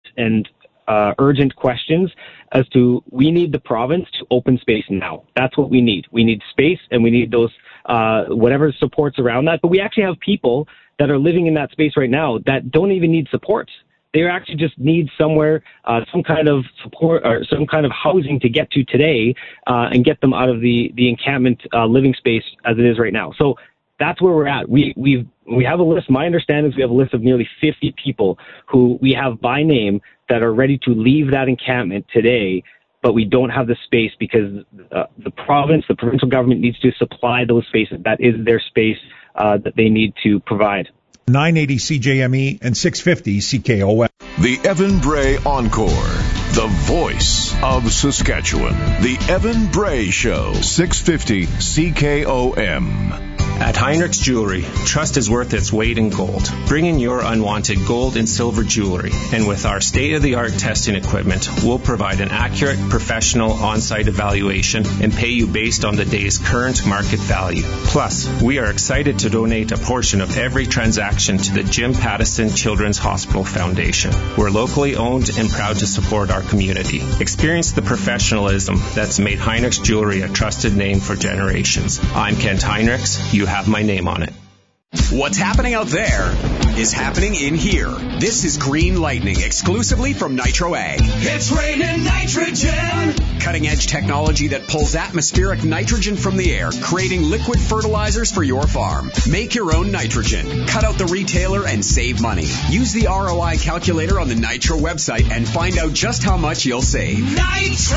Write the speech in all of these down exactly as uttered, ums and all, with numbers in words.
and uh, urgent questions as to we need the province to open space now. That's what we need. We need space, and we need those uh, whatever supports around that. But we actually have people that are living in that space right now that don't even need support. They actually just need somewhere, uh, some kind of support or some kind of housing to get to today uh, and get them out of the, the encampment uh, living space as it is right now. So that's where we're at. We we've, we have a list. My understanding is we have a list of nearly fifty people who we have by name that are ready to leave that encampment today, but we don't have the space because uh, the province, the provincial government needs to supply those spaces. That is their space uh, that they need to provide. nine eighty C J M E and six fifty C K O M. The Evan Bray Encore, the voice of Saskatchewan. The Evan Bray Show, six fifty C K O M. At Heinrich's Jewelry, trust is worth its weight in gold. Bring in your unwanted gold and silver jewelry, and with our state-of-the-art testing equipment, we'll provide an accurate, professional on-site evaluation and pay you based on the day's current market value. Plus, we are excited to donate a portion of every transaction to the Jim Pattison Children's Hospital Foundation. We're locally owned and proud to support our community. Experience the professionalism that's made Heinrich's Jewelry a trusted name for generations. I'm Kent Heinrichs. You have my name on it. What's happening out there is happening in here. This is Green Lightning, exclusively from Nitro Ag. It's raining nitrogen! Cutting-edge technology that pulls atmospheric nitrogen from the air, creating liquid fertilizers for your farm. Make your own nitrogen. Cut out the retailer and save money. Use the R O I calculator on the Nitro website and find out just how much you'll save. Nitro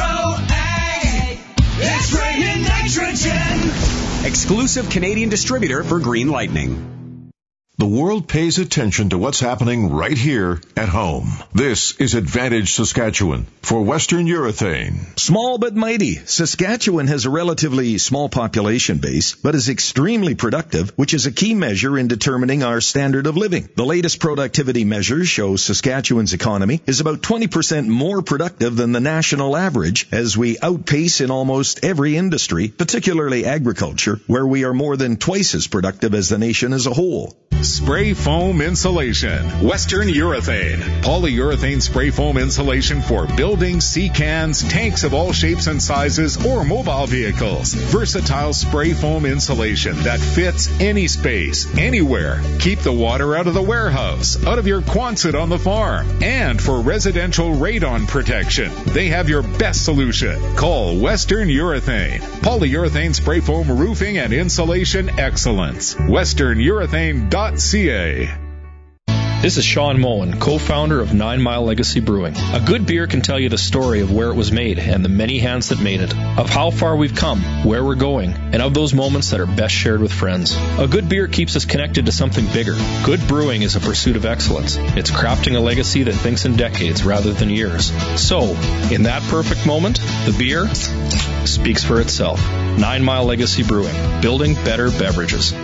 Ag! It's raining nitrogen! Exclusive Canadian distributor for Green Lightning. The world pays attention to what's happening right here at home. This is Advantage Saskatchewan for Western Urethane. Small but mighty. Saskatchewan has a relatively small population base, but is extremely productive, which is a key measure in determining our standard of living. The latest productivity measures show Saskatchewan's economy is about twenty percent more productive than the national average, as we outpace in almost every industry, particularly agriculture, where we are more than twice as productive as the nation as a whole. Spray foam insulation. Western Urethane. Polyurethane spray foam insulation for buildings, sea cans, tanks of all shapes and sizes, or mobile vehicles. Versatile spray foam insulation that fits any space, anywhere. Keep the water out of the warehouse, out of your Quonset on the farm. And for residential radon protection, they have your best solution. Call Western Urethane. Polyurethane spray foam roofing and insulation excellence. western urethane dot c a. This is Sean Moen, co-founder of Nine Mile Legacy Brewing. A good beer can tell you the story of where it was made and the many hands that made it, of how far we've come, where we're going, and of those moments that are best shared with friends. A good beer keeps us connected to something bigger. Good brewing is a pursuit of excellence. It's crafting a legacy that thinks in decades rather than years. So, in that perfect moment, the beer speaks for itself. Nine Mile Legacy Brewing, building better beverages.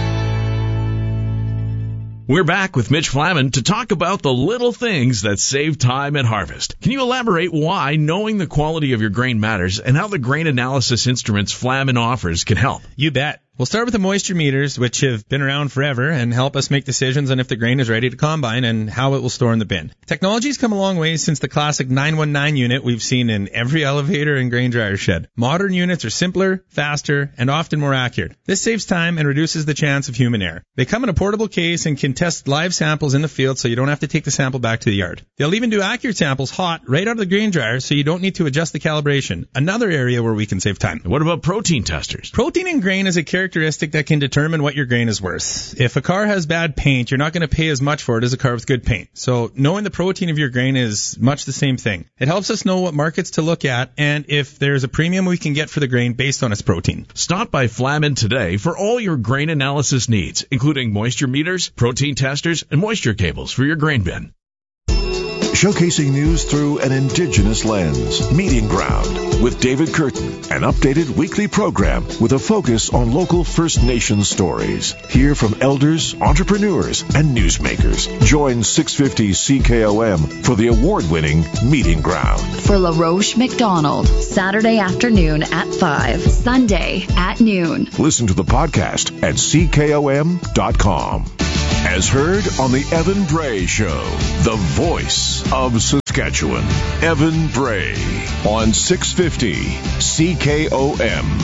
We're back with Mitch Flaman to talk about the little things that save time at harvest. Can you elaborate why knowing the quality of your grain matters and how the grain analysis instruments Flaman offers can help? You bet. We'll start with the moisture meters, which have been around forever and help us make decisions on if the grain is ready to combine and how it will store in the bin. Technology's come a long way since the classic nine one nine unit we've seen in every elevator and grain dryer shed. Modern units are simpler, faster, and often more accurate. This saves time and reduces the chance of human error. They come in a portable case and can test live samples in the field so you don't have to take the sample back to the yard. They'll even do accurate samples hot right out of the grain dryer so you don't need to adjust the calibration. Another area where we can save time. What about protein testers? Protein in grain is a characteristic that can determine what your grain is worth. If a car has bad paint, you're not going to pay as much for it as a car with good paint. So knowing the protein of your grain is much the same thing. It helps us know what markets to look at and if there's a premium we can get for the grain based on its protein. Stop by Flaman today for all your grain analysis needs, including moisture meters, protein testers, and moisture cables for your grain bin. Showcasing news through an Indigenous lens. Meeting Ground with David Curtin, an updated weekly program with a focus on local First Nations stories. Hear from elders, entrepreneurs, and newsmakers. Join six fifty C K O M for the award-winning Meeting Ground. For LaRoche McDonald, Saturday afternoon at five, Sunday at noon. Listen to the podcast at C K O M dot com. As heard on the Evan Bray Show, the voice of Saskatchewan. Evan Bray on six fifty C K O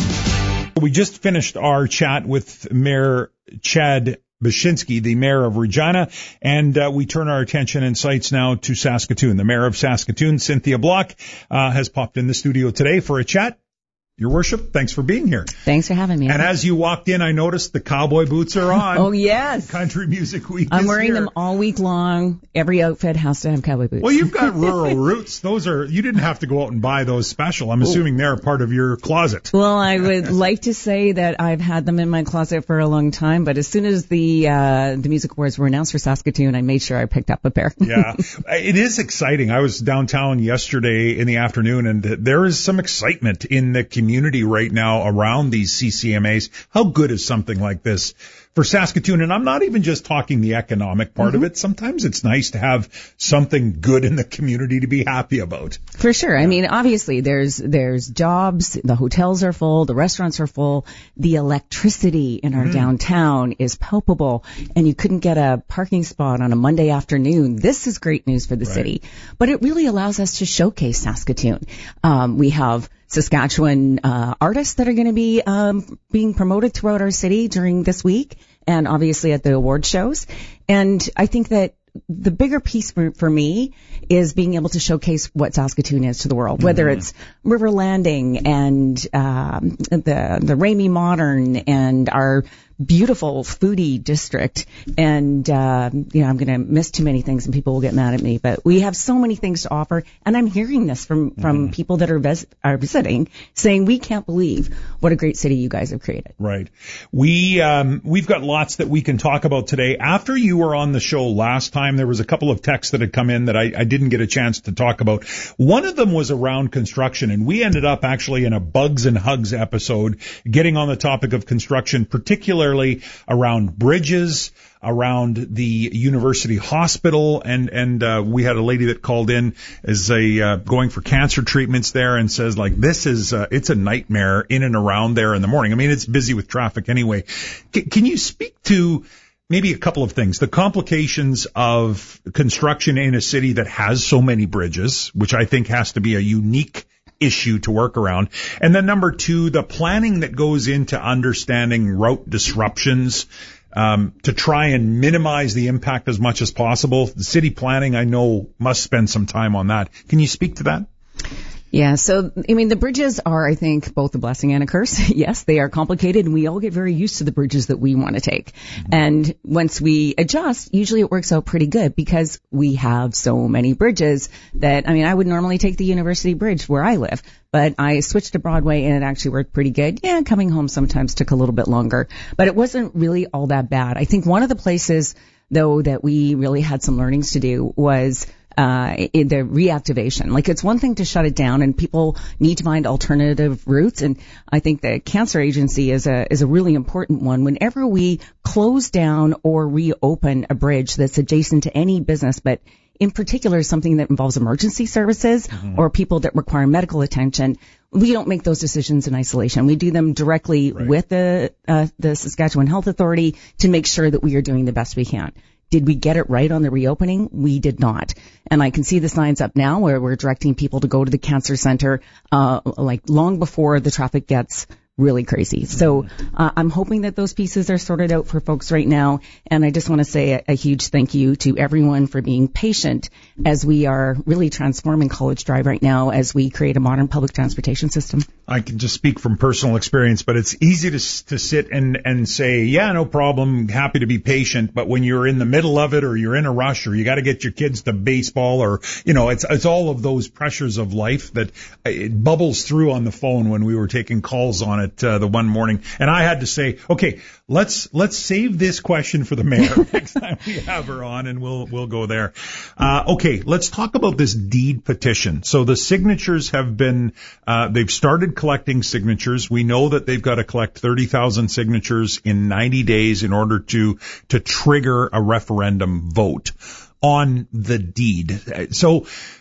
M. We just finished our chat with Mayor Chad Bashinsky, the mayor of Regina, and uh, we turn our attention and sights now to Saskatoon. The mayor of Saskatoon, Cynthia Block, uh, has popped in the studio today for a chat. Your worship, thanks for being here. Thanks for having me. And as you walked in, I noticed the cowboy boots are on. Oh, yes. Country Music Week I'm is wearing here. them all week long. Every outfit has to have cowboy boots. Well, you've got rural roots. Those are, you didn't have to go out and buy those special. I'm assuming they're part of your closet. Well, I would like to say that I've had them in my closet for a long time, but as soon as the uh the music awards were announced for Saskatoon, I made sure I picked up a pair. Yeah, it is exciting. I was downtown yesterday in the afternoon, and there is some excitement in the community right now around these C C M As. How good is something like this for Saskatoon? And I'm not even just talking the economic part mm-hmm. of it. Sometimes it's nice to have something good in the community to be happy about. For sure. I mean, obviously there's, there's jobs. The hotels are full. The restaurants are full. The electricity in our mm. downtown is palpable, and you couldn't get a parking spot on a Monday afternoon. This is great news for the right. city, but it really allows us to showcase Saskatoon. Um, we have Saskatchewan uh, artists that are going to be um, being promoted throughout our city during this week, and obviously at the award shows. And I think that the bigger piece for, for me is being able to showcase what Saskatoon is to the world, whether mm-hmm. it's River Landing and um, the the Ramey Modern and our beautiful foodie district. And, uh, you know, I'm going to miss too many things and people will get mad at me, but we have so many things to offer. And I'm hearing this from, from mm. people that are, vis- are visiting saying, we can't believe what a great city you guys have created. Right. We, um, we've got lots that we can talk about today. After you were on the show last time, there was a couple of texts that had come in that I, I didn't get a chance to talk about. One of them was around construction, and we ended up actually in a Bugs and Hugs episode getting on the topic of construction, particularly around bridges, around the university hospital, and and uh, we had a lady that called in as a uh, going for cancer treatments there and says, like, this is uh, it's a nightmare in and around there in the morning. I mean, it's busy with traffic anyway. C- can you speak to maybe a couple of things, the complications of construction in a city that has so many bridges, which I think has to be a unique issue to work around. And then number two, the planning that goes into understanding route disruptions, um, to try and minimize the impact as much as possible. The city planning, I know, must spend some time on that. Can you speak to that? Yeah, so, I mean, the bridges are, I think, both a blessing and a curse. Yes, they are complicated, and we all get very used to the bridges that we want to take. Mm-hmm. And once we adjust, usually it works out pretty good because we have so many bridges that, I mean, I would normally take the University Bridge where I live, but I switched to Broadway and it actually worked pretty good. Yeah, coming home sometimes took a little bit longer, but it wasn't really all that bad. I think one of the places, though, that we really had some learnings to do was Uh, in the reactivation. Like, it's one thing to shut it down and people need to find alternative routes. And I think the Cancer Agency is a, is a really important one. Whenever we close down or reopen a bridge that's adjacent to any business, but in particular something that involves emergency services mm-hmm. or people that require medical attention, we don't make those decisions in isolation. We do them directly right. with the, uh, the Saskatchewan Health Authority to make sure that we are doing the best we can. Did we get it right on the reopening? We did not. And I can see the signs up now where we're directing people to go to the cancer center, uh, like long before the traffic gets really crazy. So uh, I'm hoping that those pieces are sorted out for folks right now. And I just want to say a, a huge thank you to everyone for being patient as we are really transforming College Drive right now as we create a modern public transportation system. I can just speak from personal experience, but it's easy to to sit and, and say, yeah, no problem, happy to be patient. But when you're in the middle of it or you're in a rush or you got to get your kids to baseball or, you know, it's it's all of those pressures of life that it bubbles through on the phone when we were taking calls on it uh, the one morning. And I had to say, okay, let's let's save this question for the mayor next time we have her on, and we'll we'll go there. Uh, okay, let's talk about this deed petition. So the signatures have been, uh, they've started collecting signatures. We know that they've got to collect thirty thousand signatures in ninety days in order to to trigger a referendum vote on the deed. So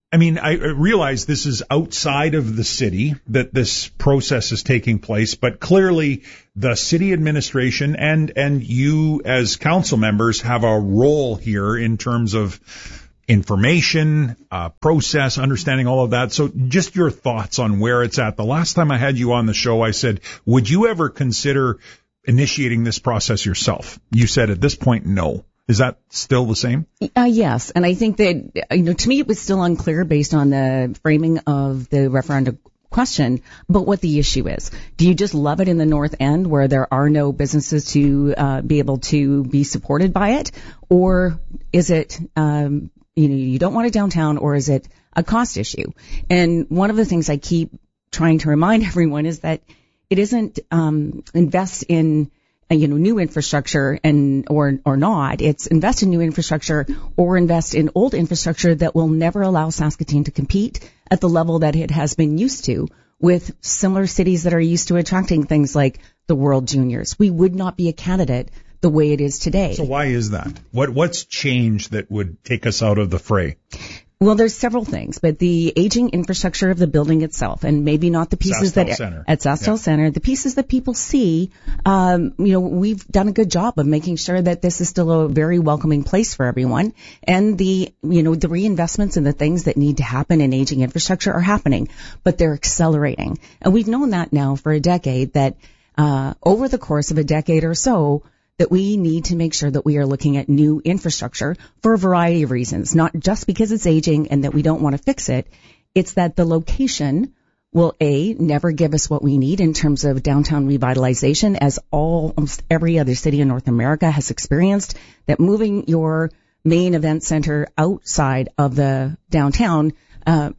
I mean, I realize this is outside of the city that this process is taking place, but clearly the city administration and, and you as council members have a role here in terms of information, uh, process, understanding all of that. So just your thoughts on where it's at. The last time I had you on the show, I said, would you ever consider initiating this process yourself? You said at this point, no. Is that still the same? Uh, yes. And I think that, you know, to me, it was still unclear based on the framing of the referendum question about what the issue is. Do you just love it in the North End where there are no businesses to uh, be able to be supported by it? Or is it, um, you know, you don't want it downtown, or is it a cost issue? And one of the things I keep trying to remind everyone is that it isn't um, invest in you know, new infrastructure and, or, or not. It's invest in new infrastructure or invest in old infrastructure that will never allow Saskatoon to compete at the level that it has been used to with similar cities that are used to attracting things like the World Juniors. We would not be a candidate the way it is today. So why is that? What, what's changed that would take us out of the fray? Well, there's several things, but the aging infrastructure of the building itself, and maybe not the pieces Sastel that Center. at Sastel Yeah. Center, the pieces that people see. Um, you know, we've done a good job of making sure that this is still a very welcoming place for everyone, and the you know the reinvestments and the things that need to happen in aging infrastructure are happening, but they're accelerating, and we've known that now for a decade. That uh, over the course of a decade or so, that we need to make sure that we are looking at new infrastructure for a variety of reasons, not just because it's aging and that we don't want to fix it. It's that the location will, A, never give us what we need in terms of downtown revitalization, as all, almost every other city in North America has experienced, that moving your main event center outside of the downtown uh,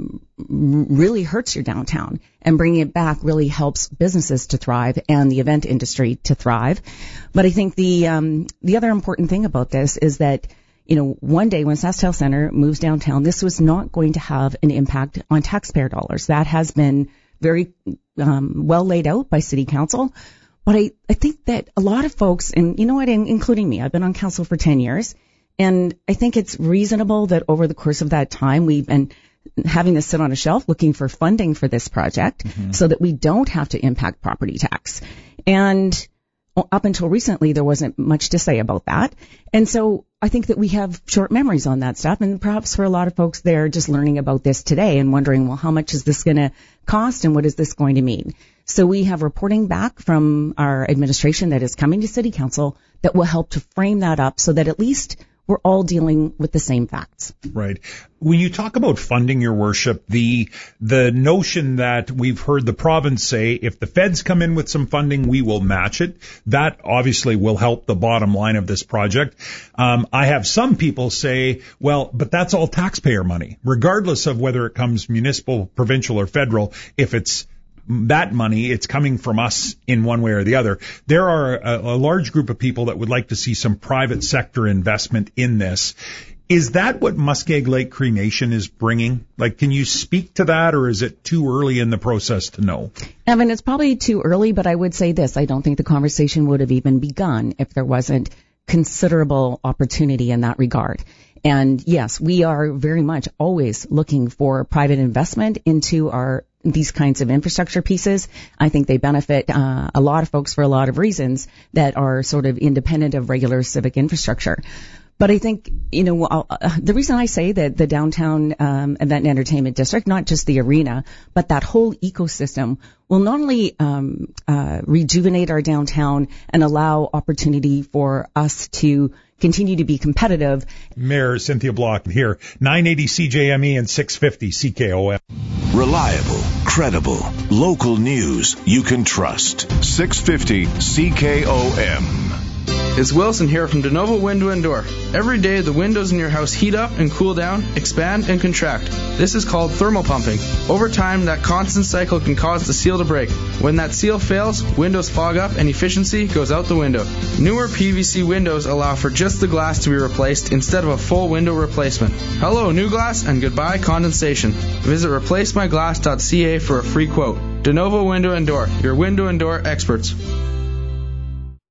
really hurts your downtown, and bringing it back really helps businesses to thrive and the event industry to thrive. But I think the um, the other important thing about this is that, you know, one day when Sastel Center moves downtown, this was not going to have an impact on taxpayer dollars. That has been very um, well laid out by City Council. But I, I think that a lot of folks, and you know what, including me, I've been on council for ten years, and I think it's reasonable that over the course of that time we've been having this sit on a shelf looking for funding for this project mm-hmm. so that we don't have to impact property tax. And up until recently, there wasn't much to say about that. And so I think that we have short memories on that stuff. And perhaps for a lot of folks, they're just learning about this today and wondering, well, how much is this going to cost and what is this going to mean? So we have reporting back from our administration that is coming to City Council that will help to frame that up so that at least we're all dealing with the same facts. Right. When you talk about funding, Your Worship, the the notion that we've heard the province say, if the feds come in with some funding, we will match it. That obviously will help the bottom line of this project. Um, I have some people say, well, but that's all taxpayer money, regardless of whether it comes municipal, provincial, or federal. If it's that money, it's coming from us in one way or the other. There are a, a large group of people that would like to see some private sector investment in this. Is that what Muskeg Lake Cree Nation is bringing? Like, can you speak to that, or is it too early in the process to know? Evan, it's probably too early, but I would say this. I don't think the conversation would have even begun if there wasn't considerable opportunity in that regard. And yes, we are very much always looking for private investment into our these kinds of infrastructure pieces. I think they benefit uh, a lot of folks for a lot of reasons that are sort of independent of regular civic infrastructure. But I think, you know, uh, the reason I say that the downtown um, event and entertainment district, not just the arena, but that whole ecosystem will not only um, uh, rejuvenate our downtown and allow opportunity for us to continue to be competitive. Mayor Cynthia Block here, nine eighty C J M E and six fifty C K O M. Reliable, credible, local news you can trust. six fifty C K O M. It's Wilson here from DeNovo Window and Door. Every day the windows in your house heat up and cool down, expand and contract. This is called thermal pumping. Over time, that constant cycle can cause the seal to break. When that seal fails, windows fog up and efficiency goes out the window. Newer P V C windows allow for just the glass to be replaced instead of a full window replacement. Hello, new glass, and goodbye condensation. Visit replace my glass dot c a for a free quote. DeNovo Window and Door, your window and door experts.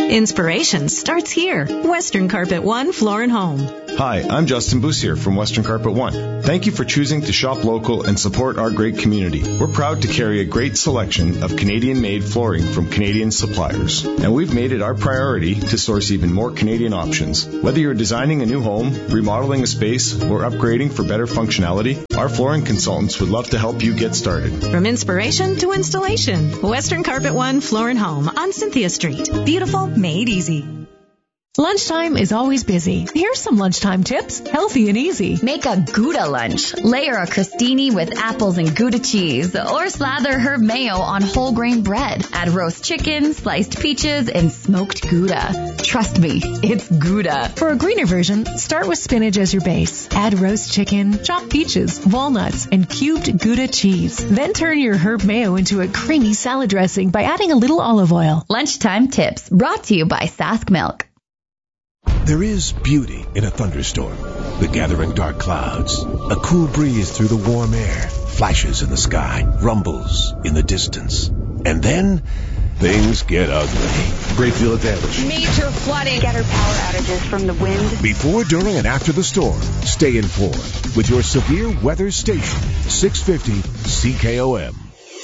Inspiration starts here. Western Carpet One Floor and Home. Hi, I'm Justin Bussier from Western Carpet One. Thank you for choosing to shop local and support our great community. We're proud to carry a great selection of Canadian-made flooring from Canadian suppliers. And we've made it our priority to source even more Canadian options. Whether you're designing a new home, remodeling a space, or upgrading for better functionality, our flooring consultants would love to help you get started. From inspiration to installation, Western Carpet One Floor and Home on Cynthia Street. Beautiful, made easy. Lunchtime is always busy. Here's some lunchtime tips, healthy and easy. Make a Gouda lunch. Layer a crostini with apples and Gouda cheese, or slather herb mayo on whole grain bread. Add roast chicken, sliced peaches, and smoked Gouda. Trust me, it's Gouda. For a greener version, start with spinach as your base. Add roast chicken, chopped peaches, walnuts, and cubed Gouda cheese. Then turn your herb mayo into a creamy salad dressing by adding a little olive oil. Lunchtime tips brought to you by Sask Milk. There is beauty in a thunderstorm. The gathering dark clouds, a cool breeze through the warm air, flashes in the sky, rumbles in the distance. And then things get ugly. Great deal of damage. Major flooding. Scattered power outages from the wind. Before, during, and after the storm, stay informed with your severe weather station, six fifty C K O M.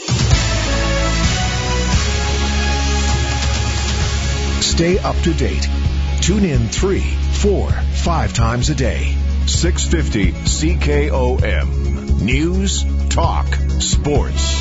Stay up to date. Tune in three, four, five times a day. six fifty C K O M. News, talk, sports.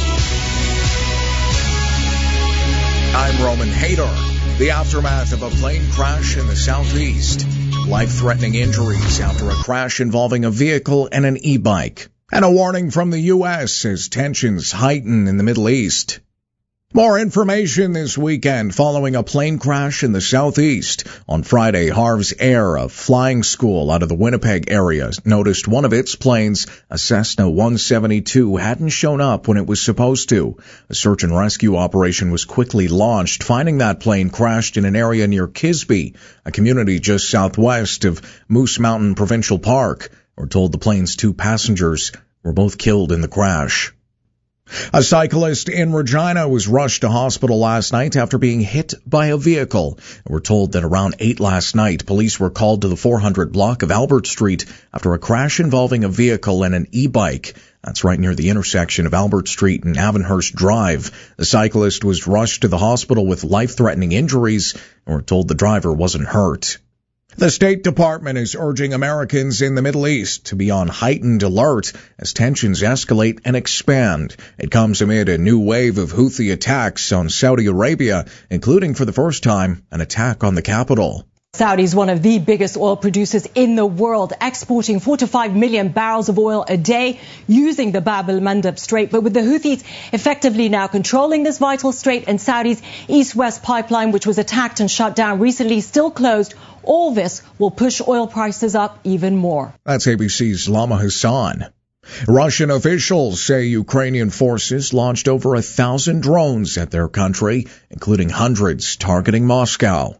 I'm Roman Hadar. The aftermath of a plane crash in the southeast. Life-threatening injuries after a crash involving a vehicle and an e-bike. And a warning from the U S as tensions heighten in the Middle East. More information this weekend following a plane crash in the southeast. On Friday, Harv's Air, a flying school out of the Winnipeg area, noticed one of its planes, a Cessna one seventy-two, hadn't shown up when it was supposed to. A search and rescue operation was quickly launched, finding that plane crashed in an area near Kisby, a community just southwest of Moose Mountain Provincial Park. We're told the plane's two passengers were both killed in the crash. A cyclist in Regina was rushed to hospital last night after being hit by a vehicle. We're told that around eight last night, police were called to the four hundred block of Albert Street after a crash involving a vehicle and an e-bike. That's right near the intersection of Albert Street and Avonhurst Drive. The cyclist was rushed to the hospital with life-threatening injuries, and we're told the driver wasn't hurt. The State Department is urging Americans in the Middle East to be on heightened alert as tensions escalate and expand. It comes amid a new wave of Houthi attacks on Saudi Arabia, including for the first time an attack on the capital. Saudi is one of the biggest oil producers in the world, exporting four to five million barrels of oil a day using the Bab el-Mandeb Strait. But with the Houthis effectively now controlling this vital strait and Saudi's east-west pipeline, which was attacked and shut down recently, still closed, all this will push oil prices up even more. That's A B C's Lama Hassan. Russian officials say Ukrainian forces launched over a thousand drones at their country, including hundreds targeting Moscow.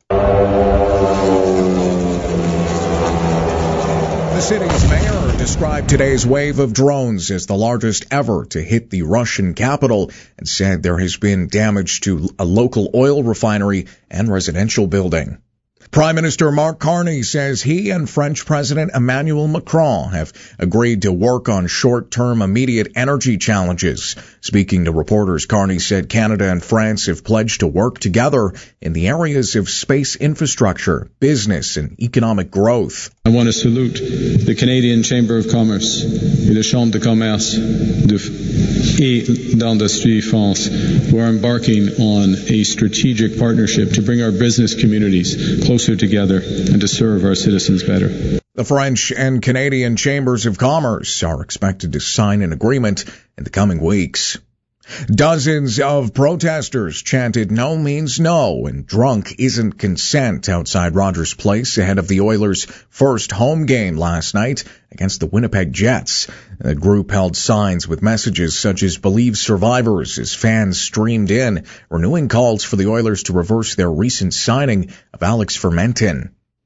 The city's mayor described today's wave of drones as the largest ever to hit the Russian capital and said there has been damage to a local oil refinery and residential building. Prime Minister Mark Carney says he and French President Emmanuel Macron have agreed to work on short-term immediate energy challenges. Speaking to reporters, Carney said Canada and France have pledged to work together in the areas of space infrastructure, business, and economic growth. I want to salute the Canadian Chamber of Commerce et la Chambre de Commerce de, et d'Industrie France, who are embarking on a strategic partnership to bring our business communities closer together and to serve our citizens better. The French and Canadian Chambers of Commerce are expected to sign an agreement in the coming weeks. Dozens of protesters chanted "No means no" and "Drunk isn't consent" outside Rogers Place ahead of the Oilers' first home game last night against the Winnipeg Jets. The group held signs with messages such as "Believe survivors" as fans streamed in, renewing calls for the Oilers to reverse their recent signing of Alex Fermentin.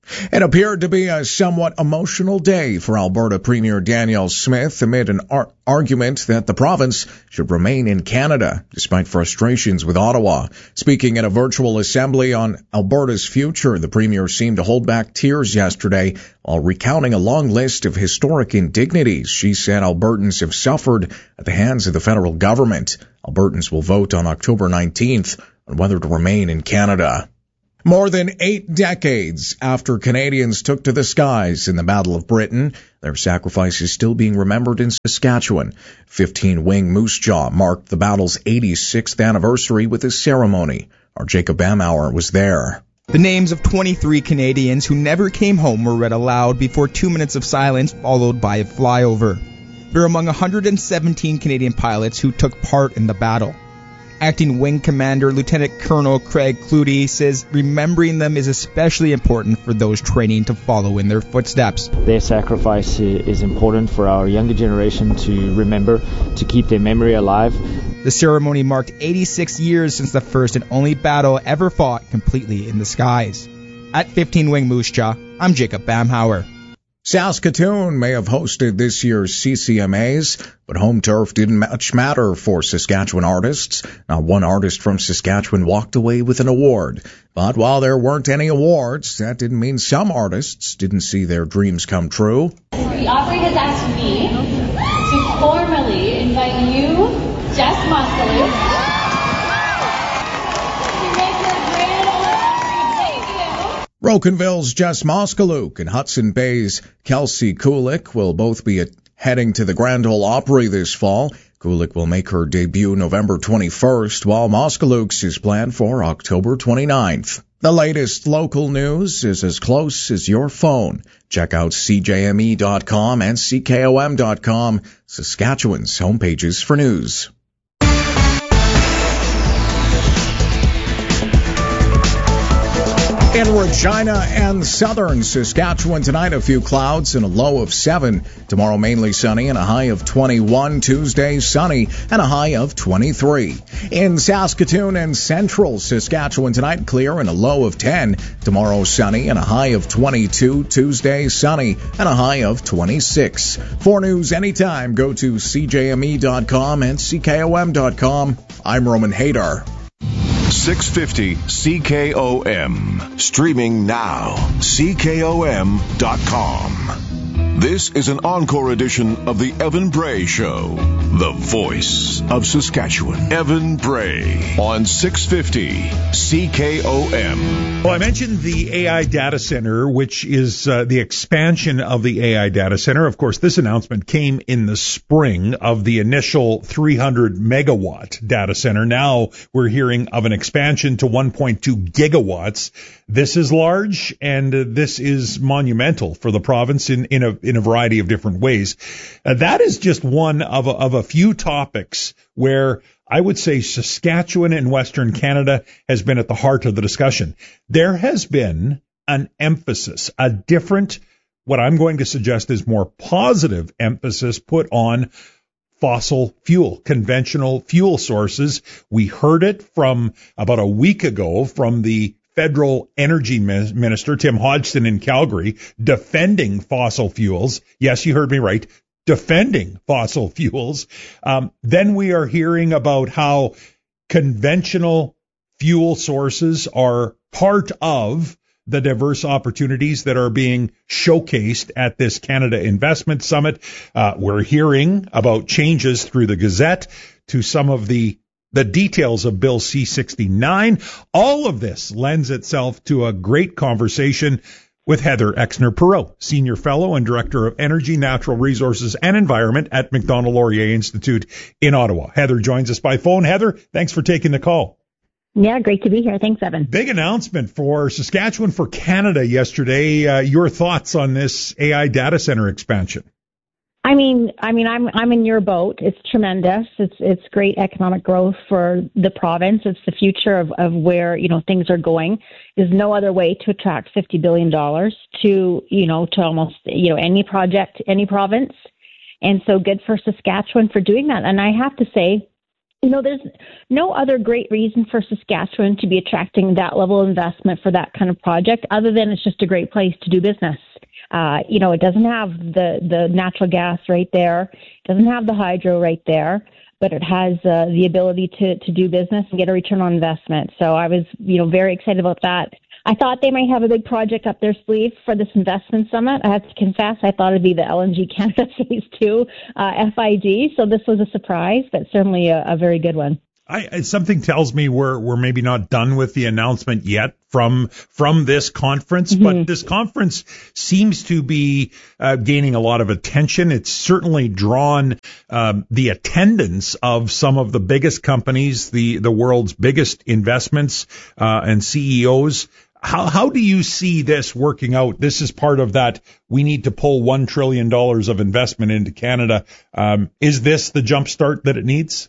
It appeared to be a somewhat emotional day for Alberta Premier Danielle Smith amid an ar- argument that the province should remain in Canada, despite frustrations with Ottawa. Speaking at a virtual assembly on Alberta's future, the Premier seemed to hold back tears yesterday while recounting a long list of historic indignities she said Albertans have suffered at the hands of the federal government. Albertans will vote on October nineteenth on whether to remain in Canada. More than eight decades after Canadians took to the skies in the Battle of Britain, their sacrifice is still being remembered in Saskatchewan. fifteen-wing Moose Jaw marked the battle's eighty-sixth anniversary with a ceremony. Our Jacob Bamauer was there. The names of twenty-three Canadians who never came home were read aloud before two minutes of silence followed by a flyover. They're among one hundred seventeen Canadian pilots who took part in the battle. Acting Wing Commander Lieutenant Colonel Craig Clutie says remembering them is especially important for those training to follow in their footsteps. Their sacrifice is important for our younger generation to remember, to keep their memory alive. The ceremony marked eighty-six years since the first and only battle ever fought completely in the skies. At fifteen-wing Moose Jaw, I'm Jacob Bamhauer. Saskatoon may have hosted this year's C C M As, but home turf didn't much matter for Saskatchewan artists. Not one artist from Saskatchewan walked away with an award. But while there weren't any awards, that didn't mean some artists didn't see their dreams come true. The operator has asked me to formally invite you, Jess Moskaleuk, Rocanville's Jess Moskaleuk and Hudson Bay's Kelsey Kulik will both be heading to the Grand Ole Opry this fall. Kulik will make her debut November twenty-first, while Moskaleuk's is planned for October twenty-ninth. The latest local news is as close as your phone. Check out C J M E dot com and C K O M dot com, Saskatchewan's homepages for news. In Regina and southern Saskatchewan tonight, a few clouds and a low of seven. Tomorrow, mainly sunny and a high of twenty-one. Tuesday, sunny and a high of twenty-three. In Saskatoon and central Saskatchewan tonight, clear and a low of ten. Tomorrow, sunny and a high of twenty-two. Tuesday, sunny and a high of twenty-six. For news anytime, go to C J M E dot com and C K O M dot com. I'm Roman Hadar. six fifty C K O M. Streaming now. C K O M dot com. This is an encore edition of the Evan Bray Show. The voice of Saskatchewan. Evan Bray on six fifty C K O M. Well, I mentioned the A I data center, which is uh, the expansion of the A I data center. Of course, this announcement came in the spring of the initial three hundred megawatt data center. Now we're hearing of an expansion to one point two gigawatts. This is large, and uh, this is monumental for the province in, in a in a variety of different ways. Uh, that is just one of a, of a few topics where I would say Saskatchewan and Western Canada has been at the heart of the discussion. There has been an emphasis, a different, what I'm going to suggest is more positive emphasis put on fossil fuel, conventional fuel sources. We heard it from about a week ago from the Federal Energy Minister, Tim Hodgson in Calgary, defending fossil fuels. Yes, you heard me right. Defending fossil fuels. Um, then we are hearing about how conventional fuel sources are part of the diverse opportunities that are being showcased at this Canada Investment Summit. Uh, we're hearing about changes through the Gazette to some of the the details of Bill C sixty-nine. All of this lends itself to a great conversation with Heather Exner-Perot, Senior Fellow and Director of Energy, Natural Resources and Environment at Macdonald-Laurier Institute in Ottawa. Heather joins us by phone. Heather, thanks for taking the call. Yeah, great to be here. Thanks, Evan. Big announcement for Saskatchewan for Canada yesterday. Uh, your thoughts on this A I data center expansion? I mean, I mean, I'm I'm in your boat. It's tremendous. It's it's great economic growth for the province. It's the future of, of where you know things are going. There's no other way to attract fifty billion dollars to you know to almost you know any project, any province, and so good for Saskatchewan for doing that. And I have to say, You know, there's no other great reason for Saskatchewan to be attracting that level of investment for that kind of project other than it's just a great place to do business. Uh, you know, it doesn't have the, the natural gas right there. It doesn't have the hydro right there, but it has uh, the ability to, to do business and get a return on investment. So I was, you know, very excited about that. I thought they might have a big project up their sleeve for this investment summit. I have to confess, I thought it'd be the L N G Canada Phase two uh, F I D. So this was a surprise, but certainly a, a very good one. I, something tells me we're we're maybe not done with the announcement yet from from this conference, mm-hmm. but this conference seems to be uh, gaining a lot of attention. It's certainly drawn um, the attendance of some of the biggest companies, the the world's biggest investments uh, and C E Os. How how do you see this working out? This is part of that. We need to pull one trillion dollars of investment into Canada. Um, is this the jumpstart that it needs?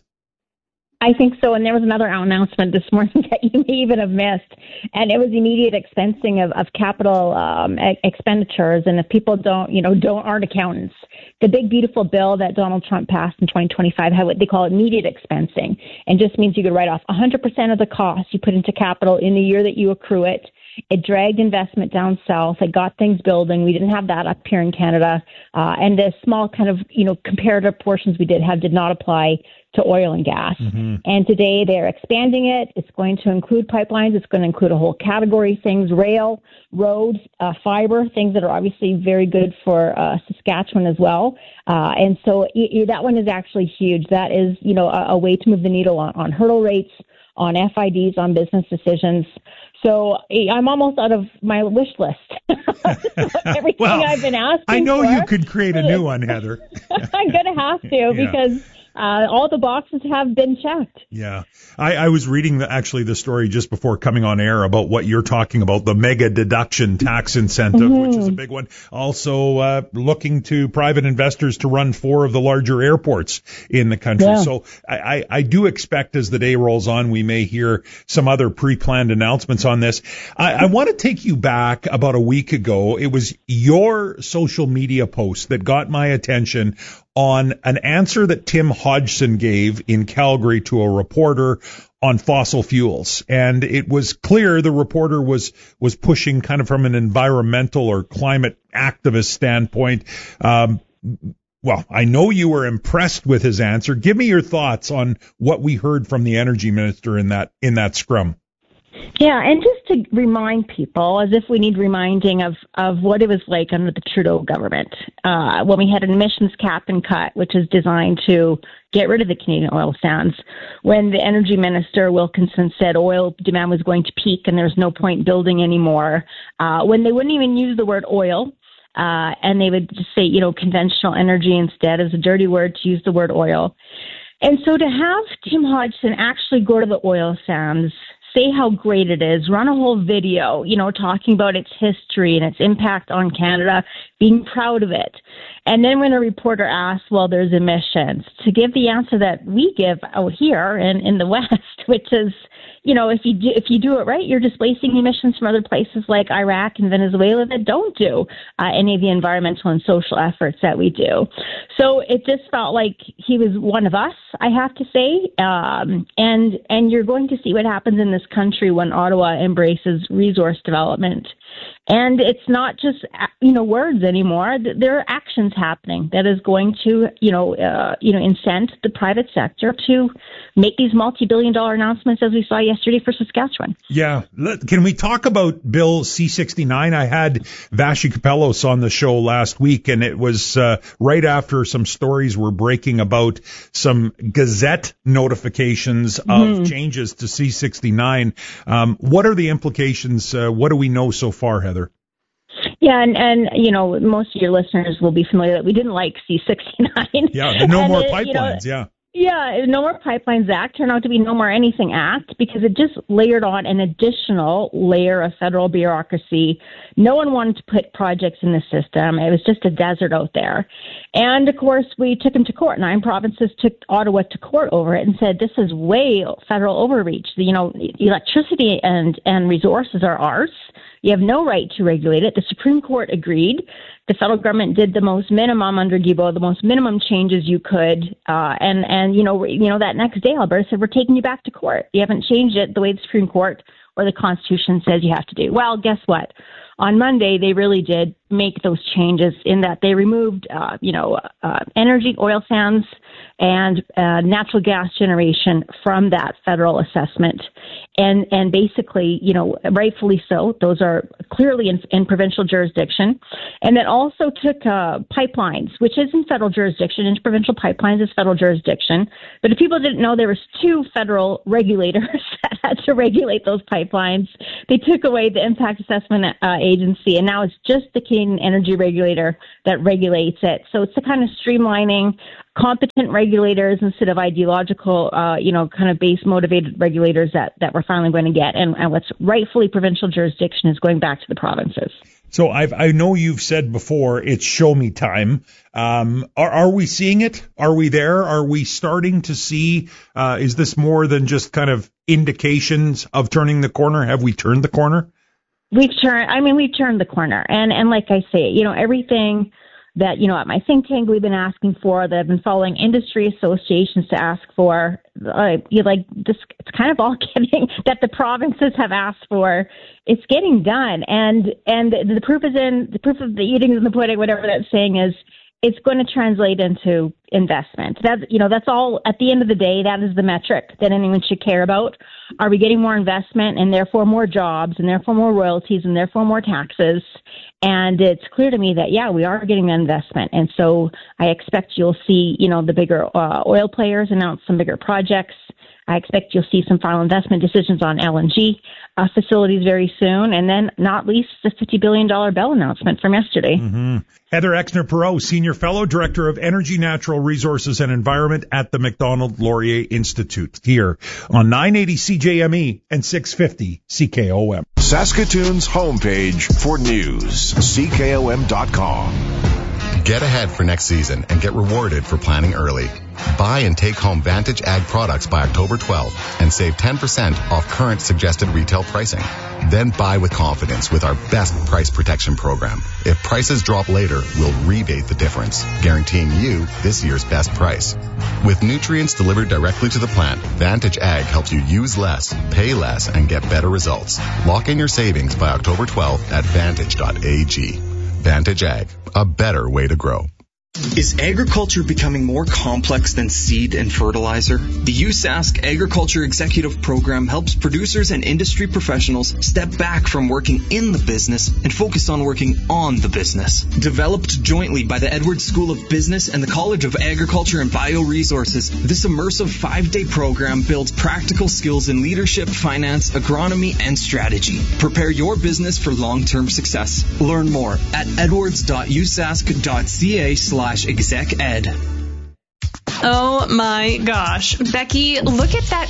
I think so. And there was another announcement this morning that you may even have missed. And it was immediate expensing of, of capital um, e- expenditures. And if people don't, you know, don't aren't accountants, the big, beautiful bill that Donald Trump passed in twenty twenty-five had what they call immediate expensing. And just means you could write off one hundred percent of the cost you put into capital in the year that you accrue it. It dragged investment down south. It got things building. We didn't have that up here in Canada. Uh, and the small kind of, you know, comparative portions we did have did not apply to oil and gas. Mm-hmm. And today they're expanding it. It's going to include pipelines. It's going to include a whole category of things, rail, roads, uh, fiber, things that are obviously very good for uh, Saskatchewan as well. Uh, and so y- y- that one is actually huge. That is, you know, a, a way to move the needle on, on hurdle rates, on F I Ds, on business decisions. So I'm almost out of my wish list. Everything well, I've been asking I know for. You could create a new one, Heather. I'm going to have to yeah. because uh, all the boxes have been checked. Yeah. I, I was reading the, actually the story just before coming on air about what you're talking about, the mega deduction tax incentive, mm-hmm. which is a big one. Also uh, looking to private investors to run four of the larger airports in the country. Yeah. So I, I, I do expect as the day rolls on, we may hear some other pre-planned announcements on this. I, I want to take you back about a week ago. It was your social media post that got my attention on an answer that Tim Hodgson gave in Calgary to a reporter on fossil fuels. And it was clear the reporter was, was pushing kind of from an environmental or climate activist standpoint. Um, well, I know you were impressed with his answer. Give me your thoughts on what we heard from the energy minister in that, in that scrum. Yeah, and just to remind people, as if we need reminding of, of what it was like under the Trudeau government, uh, when we had an emissions cap and cut, which is designed to get rid of the Canadian oil sands, when the energy minister, Wilkinson, said oil demand was going to peak and there's no point building anymore, uh, when they wouldn't even use the word oil, uh, and they would just say, you know, conventional energy instead as a dirty word to use the word oil. And so to have Tim Hodgson actually go to the oil sands, say how great it is, run a whole video, you know, talking about its history and its impact on Canada, being proud of it. And then when a reporter asks, well, there's emissions, to give the answer that we give out here in, in the West, which is, you know, if you do, if you do it right, you're displacing emissions from other places like Iraq and Venezuela that don't do uh, any of the environmental and social efforts that we do. So it just felt like he was one of us, I have to say. Um, and and you're going to see what happens in this country when Ottawa embraces resource development. And it's not just, you know, words anymore. There are actions happening that is going to, you know, uh, you know, incent the private sector to make these multi-billion dollar announcements as we saw yesterday for Saskatchewan. Yeah. Can we talk about Bill C sixty-nine? I had Vassy Kapelos on the show last week, and it was uh, right after some stories were breaking about some Gazette notifications of mm-hmm. changes to C sixty-nine. Um, what are the implications? Uh, what do we know so far, Heather? Yeah, and, and, you know, most of your listeners will be familiar that we didn't like C sixty-nine. Yeah, the No and More it, Pipelines, you know, yeah. Yeah, No More Pipelines Act turned out to be No More Anything Act because it just layered on an additional layer of federal bureaucracy. No one wanted to put projects in the system. It was just a desert out there. And, of course, we took them to court. Nine provinces took Ottawa to court over it and said, this is way federal overreach. You know, electricity and, and resources are ours. You have no right to regulate it. The Supreme Court agreed. The federal government did the most minimum under Guilbeault, the most minimum changes you could. Uh, and, and, you know, you know, that next day, Alberta said, we're taking you back to court. You haven't changed it the way the Supreme Court or the Constitution says you have to do. Well, guess what? On Monday, they really did make those changes in that they removed, uh, you know, uh, energy, oil sands, and uh, natural gas generation from that federal assessment. And and basically, you know, rightfully so, those are clearly in, in provincial jurisdiction. And then also took uh, pipelines, which is in federal jurisdiction, into provincial pipelines is federal jurisdiction. But if people didn't know, there was two federal regulators that had to regulate those pipelines. They took away the impact assessment uh, agency, and now it's just the Canadian Energy Regulator that regulates it. So it's the kind of streamlining competent regulators instead of ideological, uh, you know, kind of base-motivated regulators that, that we're finally going to get. And, and what's rightfully provincial jurisdiction is going back to the provinces. So I've, I know you've said before it's show me time. Um, are, are we seeing it? Are we there? Are we starting to see, uh, is this more than just kind of indications of turning the corner? Have we turned the corner? We've turned, I mean, we've turned the corner. And, and like I say, you know, everything that, you know, at my think tank we've been asking for, that I've been following industry associations to ask for, uh, you like this, it's kind of all getting, that the provinces have asked for, it's getting done. And, and the, the proof is in, the proof of the eating is in the pudding, whatever that saying is, it's going to translate into investment. That's, you know, that's all, at the end of the day, that is the metric that anyone should care about. Are we getting more investment and therefore more jobs and therefore more royalties and therefore more taxes? And it's clear to me that, yeah, we are getting the investment. And so I expect you'll see, you know, the bigger uh, oil players announce some bigger projects. I expect you'll see some final investment decisions on L N G uh, facilities very soon. And then, not least, the fifty billion dollars Bell announcement from yesterday. Mm-hmm. Heather Exner-Perot, Senior Fellow, Director of Energy, Natural Resources and Environment at the Macdonald-Laurier Institute, here on nine eighty C J M E and six fifty C K O M. Saskatoon's homepage for news, C K O M dot com. Get ahead for next season and get rewarded for planning early. Buy and take home Vantage Ag products by October twelfth and save ten percent off current suggested retail pricing. Then buy with confidence with our best price protection program. If prices drop later, we'll rebate the difference, guaranteeing you this year's best price. With nutrients delivered directly to the plant, Vantage Ag helps you use less, pay less, and get better results. Lock in your savings by October twelfth at vantage dot a g. Vantage Ag, a better way to grow. Is agriculture becoming more complex than seed and fertilizer? The U S A S C Agriculture Executive Program helps producers and industry professionals step back from working in the business and focus on working on the business. Developed jointly by the Edwards School of Business and the College of Agriculture and Bioresources, this immersive five-day program builds practical skills in leadership, finance, agronomy, and strategy. Prepare your business for long-term success. Learn more at edwards dot u s a s c dot c a slash exec ed. Oh my gosh. Becky, look at that